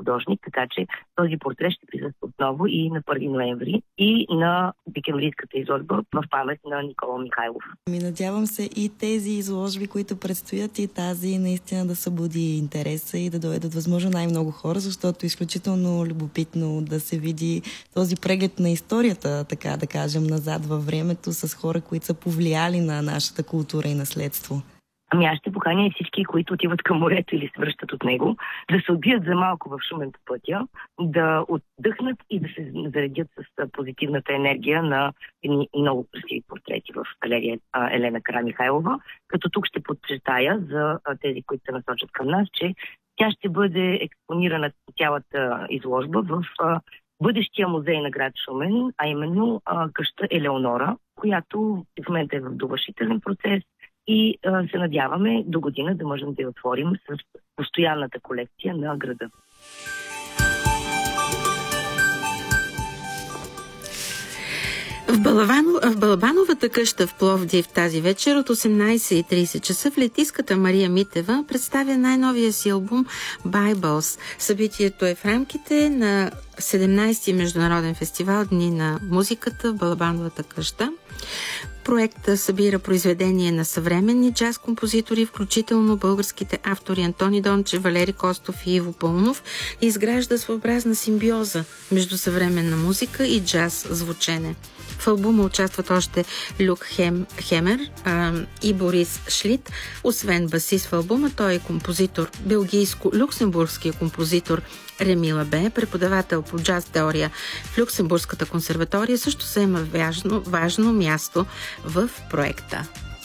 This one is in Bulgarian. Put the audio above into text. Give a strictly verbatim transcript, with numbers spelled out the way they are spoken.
художник, така че този портрет ще присъства отново и на първи ноември и на декемврийската изложба в памет на Никола Михайлов. Ми надявам се и тези изложби, които предстоят, и тази наистина да събуди интереса и да доведат възможно най-много хора, защото е изключително любопитно да се види този преглед на историята, така да кажем, назад във времето с хора, които са повлияли на нашата култура и наследство. Ами аз ще поканя и всички, които отиват към морето или се връщат от него, да се отбият за малко в Шумен по пътя, да отдъхнат и да се заредят с позитивната енергия на едни много красиви портрети в галерия Елена Карамихайлова. Като тук ще подчертая за тези, които се насочат към нас, че тя ще бъде експонирана цялата изложба в бъдещия музей на град Шумен, а именно къща Елеонора, която в момента е в довършителен процес. И а, се надяваме до година да можем да я отворим с постоянната колекция на града. В, Балабано, в Балабановата къща в Пловдив тази вечер от осемнайсет и трийсет часа в летиската Мария Митева представя най-новия си албум Bibles. Събитието е в рамките на седемнайсети международен фестивал Дни на музиката в Балабановата къща. Проектът събира произведения на съвременни джаз композитори, включително българските автори Антони Дончев, Валери Костов и Иво Пълнов, и изгражда своеобразна симбиоза между съвременна музика и джаз звучене. В албума участват още Люк Хем, Хемер а, и Борис Шлит. Освен басист в албума, той е композитор, белгийско-люксембургския композитор Реми Лабе, преподавател по джаз теория в Люксембургската консерватория, също заема важно, важно място в проекта.